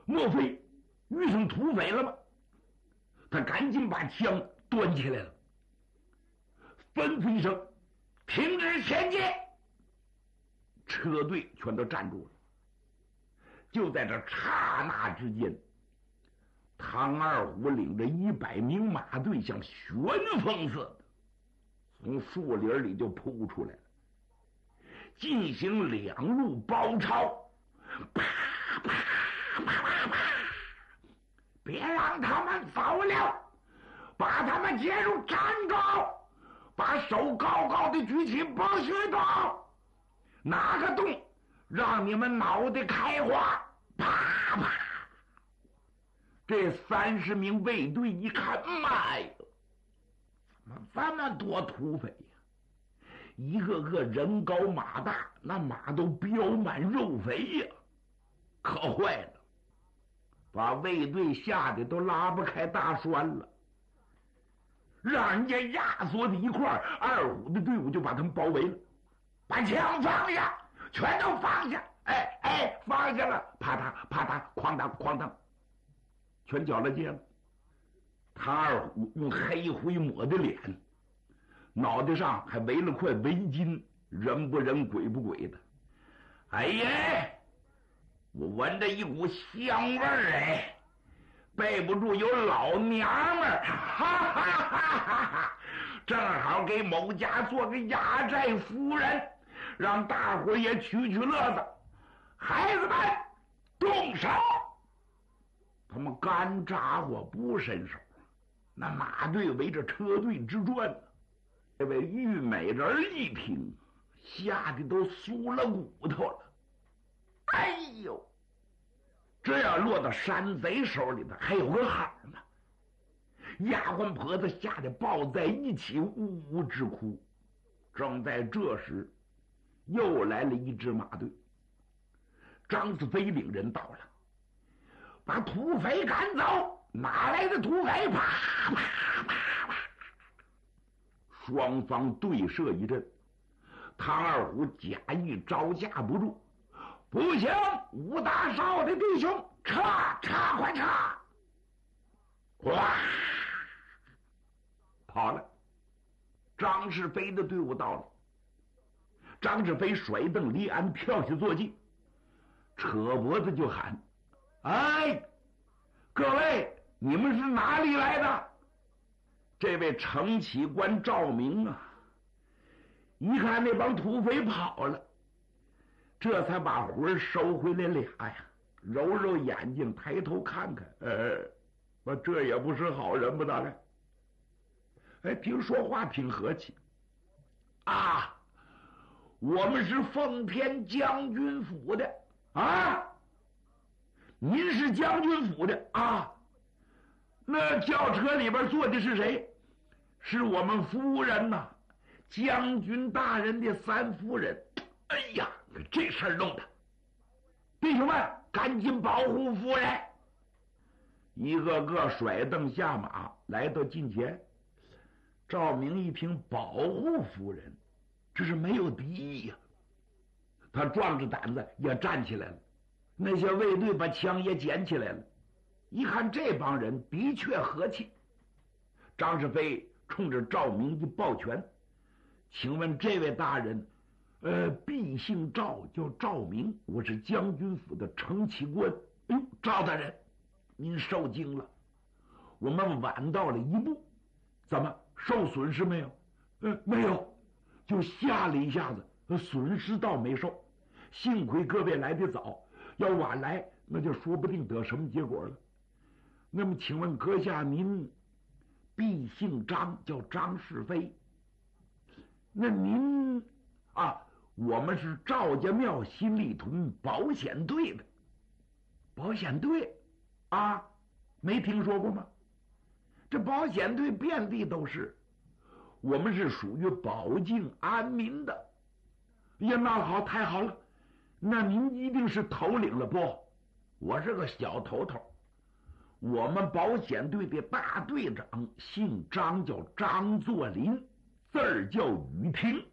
莫非遇上土匪了吗？他赶紧把枪端起来了，吩咐一声：“停止前进！”车队全都站住了。就在这刹那之间，唐二虎领着100名马队像旋风似的从树林里就扑出来了，进行2路包抄，啪啪啪啪啪！别让他们走了，把他们接入战高，把手高高的举起，不许动，哪个动让你们脑袋开花！啪啪！这30名卫队一看，妈呀，怎么这么多土匪呀？一个个人高马大，那马都膘满肉肥呀，可坏了，把卫队吓得都拉不开大栓了，让人家压缩在一块儿。二虎的队伍就把他们包围了，把枪放下，全都放下！哎，放下了！啪嗒啪嗒，哐当哐当，全缴了界了。唐二虎用黑灰抹的脸，脑袋上还围了块围巾，人不人鬼不鬼的。哎呀，我闻着一股香味儿，哎，背不住有老娘们儿，哈哈哈哈哈！正好给某家做个压寨夫人，让大伙也取乐子。孩子们，动手！他们干家伙不伸手，那马队围着车队直转呢。这位玉美人一听，吓得都酥了骨头了。哎呦，这要落到山贼手里头，还有个好呢。丫鬟婆子吓得抱在一起，呜呜直哭。正在这时，又来了一支马队。张子飞领人到了，把土匪赶走。哪来的土匪？啪啪啪啪！双方对射一阵，唐二虎假意招架不住，不行，武大少的弟兄，撤，快撤！哇，跑了。张世飞的队伍到了，张世飞甩蹬离鞍，跳下坐骑，扯脖子就喊：“哎，各位，你们是哪里来的？”这位承启官赵明啊，一看那帮土匪跑了，这才把魂收回来俩呀，揉揉眼睛，抬头看看，这也不是好人吧？大概，听说话挺和气啊。我们是奉天将军府的啊，您是将军府的啊？那轿车里边坐的是谁？是我们夫人呐，将军大人的三夫人。哎呀，这事儿弄的，弟兄们赶紧保护夫人！一个个甩蹬下马，来到近前。赵明一听保护夫人，这是没有敌意呀，他壮着胆子也站起来了。那些卫队把枪也捡起来了，一看这帮人的确和气。张世飞冲着赵明一抱拳：“请问这位大人，毕姓赵，叫赵明，我是将军府的承启官。”“哎呦，赵大人，您受惊了，我们晚到了一步，怎么受损失没有？”“没有，就吓了一下子，损失倒没受。幸亏各位来得早，要晚来，那就说不定得什么结果了。那么，请问阁下您毕姓张，叫张世飞。那您啊，我们是赵家庙新力屯保险队的。保险队啊，没听说过吗？这保险队遍地都是，我们是属于保境安民的。呀，那好，太好了，那您一定是头领了不？我是个小头头。我们保险队的大队长姓张，叫张作霖，字儿叫雨婷。